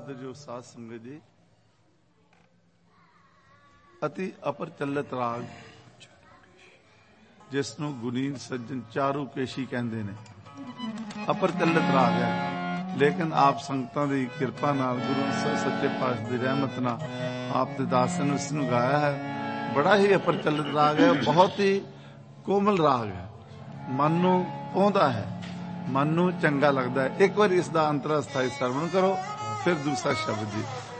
ਆਦਰਯੋਗ ਸਾਧ ਸੰਗਤ ਜੀ, ਅਤੀ ਅਪਰਚਲਿਤ ਰਾਗ ਜਿਸ ਨੂੰ ਗੁਨੀਨ ਸੱਜਣ ਚਾਰੂ ਕੇਸ਼ੀ ਕਹਿੰਦੇ ਨੇ, ਅਪਰਚਲਿਤ ਰਾਗ ਹੈ। ਲੇਕਿਨ ਆਪ ਸੰਗਤਾਂ ਦੀ ਕਿਰਪਾ ਨਾਲ, ਗੁਰੂ ਸੱਚੇ ਪਾਤਸ਼ਾਹ ਦੀ ਰਹਿਮਤ ਨਾਲ ਆਪ ਦੇ ਦਾਸਾਂ ਨੇ ਇਸ ਨੂੰ ਗਾਇਆ ਹੈ। ਬੜਾ ਹੀ ਅਪਰਚਲਿਤ ਰਾਗ ਹੈ, ਬਹੁਤ ਹੀ ਕੋਮਲ ਰਾਗ ਹੈ, ਮਨ ਨੂੰ ਪਾਉਂਦਾ ਹੈ, ਮਨ ਨੂੰ ਚੰਗਾ ਲੱਗਦਾ ਹੈ। ਇੱਕ ਵਾਰ ਇਸ ਦਾ ਅੰਤਰ ਅਸਥਾਈ ਸਰਵਣ ਕਰੋ, ਫਿਰ ਦੂਸਰਾ ਸ਼ਬਦ ਜੀ।